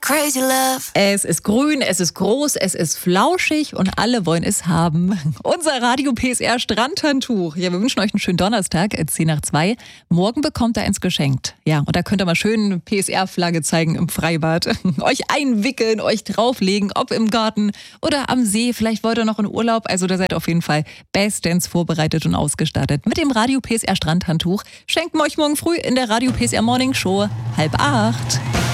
crazy love. Es ist grün, es ist groß, es ist flauschig und alle wollen es haben. Unser Radio PSR Strandhandtuch. Ja, wir wünschen euch einen schönen Donnerstag, 10:10. Morgen bekommt ihr eins geschenkt. Ja, und da könnt ihr mal schön PSR-Flagge zeigen im Freibad. Euch einwickeln, euch drauflegen, ob im Garten oder am See. Vielleicht wollt ihr noch in Urlaub. Also da seid ihr auf jeden Fall bestens vorbereitet und ausgestattet. Mit dem Radio PSR Strandhandtuch schenken wir euch morgen früh in der Radio PSR Morning Show 7:30.